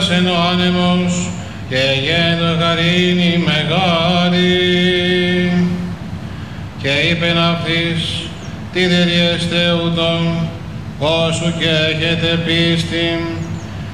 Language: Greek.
εν ο άνεμος και γέντο χαρίνη μεγάλη. Και είπεν αυτής, τι δεριέστε ούτων, όσου και έχετε πίστην,